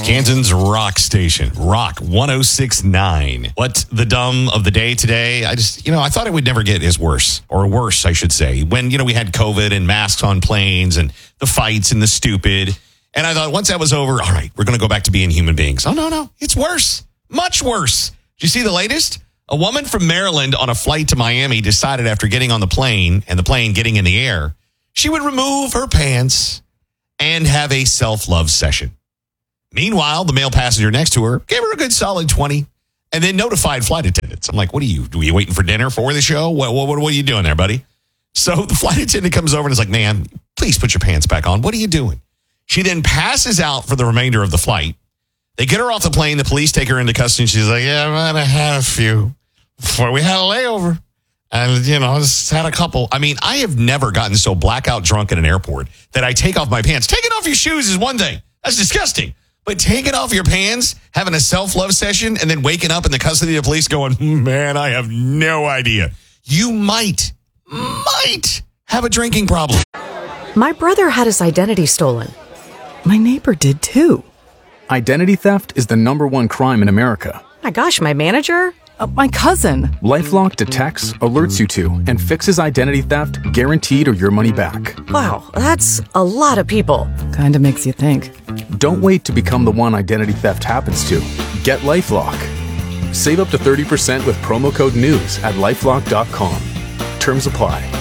Canton's rock station, Rock 106.9. What's the dumb of the day today? I thought it would never get as worse, or worse, I should say. When, we had COVID and masks on planes and the fights and the stupid. And I thought once that was over, all right, we're going to go back to being human beings. Oh, no, it's worse. Much worse. Did you see the latest? A woman from Maryland on a flight to Miami decided after getting on the plane and the plane getting in the air, she would remove her pants and have a self-love session. Meanwhile, the male passenger next to her gave her a good solid 20 and then notified flight attendants. I'm like, were you waiting for dinner for the show? What are you doing there, buddy? So the flight attendant comes over and is like, ma'am, please put your pants back on. What are you doing? She then passes out for the remainder of the flight. They get her off the plane. The police take her into custody. And she's like, yeah, I might have had a few before we had a layover. And, just had a couple. I mean, I have never gotten so blackout drunk in an airport that I take off my pants. Taking off your shoes is one thing. That's disgusting. But taking off your pants, having a self-love session, and then waking up in the custody of the police going, man, I have no idea. You might have a drinking problem. My brother had his identity stolen. My neighbor did too. Identity theft is the #1 crime in America. My gosh, my manager? My cousin. LifeLock detects, alerts you to, and fixes identity theft guaranteed or your money back. Wow, that's a lot of people. Kinda makes you think. Don't wait to become the one identity theft happens to. Get LifeLock. Save up to 30% with promo code NEWS at LifeLock.com. Terms apply.